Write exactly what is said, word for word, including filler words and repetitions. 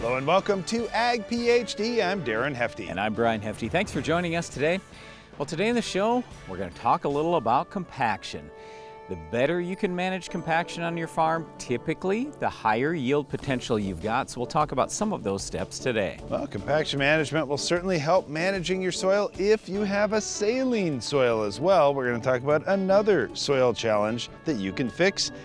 Hello and welcome to Ag PhD. I'm Darren Hefty. And I'm Brian Hefty. Thanks for joining us today. Well, today in the show, we're going to talk a little about compaction. The better you can manage compaction on your farm, typically the higher yield potential you've got. So we'll talk about some of those steps today. Well, compaction management will certainly help managing your soil if you have a saline soil as well. We're going to talk about another soil challenge that you can fix